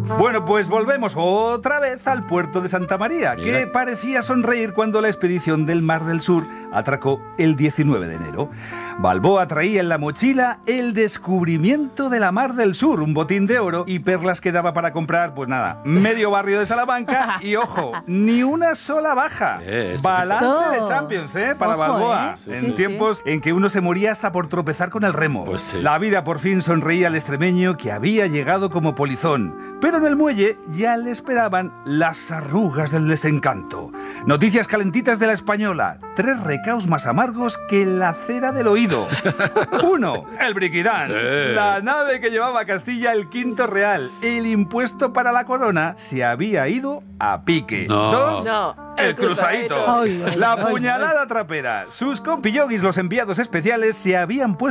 Bueno, pues volvemos otra vez al puerto de Santa María, Mira. que parecía sonreír cuando la expedición del Mar del Sur atracó el 19 de enero. Balboa traía en la mochila el descubrimiento de la Mar del Sur, un botín de oro y perlas que daba para comprar, pues nada, medio barrio de Salamanca y, ojo, ni una sola baja. Esto Balance sí. de Champions, para Ojo, Balboa, Sí, en sí, tiempos en que uno se moría hasta por tropezar con el remo. Pues sí. La vida por fin sonreía al extremeño que había llegado como polizón, pero en el muelle ya le esperaban las arrugas del desencanto. Noticias calentitas de la Española, 3 recaos más amargos que la cera del oído. 1. El Briquidance, la nave que llevaba a Castilla el quinto real. El impuesto para la corona se había ido a pique. No. 2. No. El cruzadito. Ay, ay, La ay, puñalada trapera. Sus compilloguis, los enviados especiales, se habían puesto